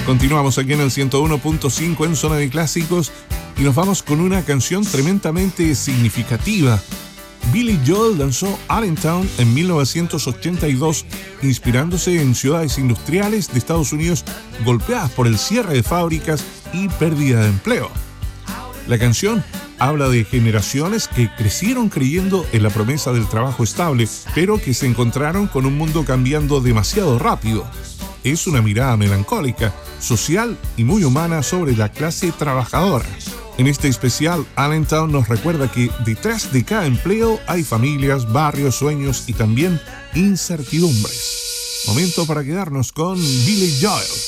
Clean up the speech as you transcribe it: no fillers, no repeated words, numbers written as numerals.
Continuamos aquí en el 101.5 en Zona de Clásicos y nos vamos con una canción tremendamente significativa. Billy Joel lanzó Allentown en 1982, inspirándose en ciudades industriales de Estados Unidos golpeadas por el cierre de fábricas y pérdida de empleo. La canción habla de generaciones que crecieron creyendo en la promesa del trabajo estable, pero que se encontraron con un mundo cambiando demasiado rápido. Es una mirada melancólica, social y muy humana sobre la clase trabajadora. En este especial, Allentown nos recuerda que detrás de cada empleo hay familias, barrios, sueños y también incertidumbres. Momento para quedarnos con Billy Joel.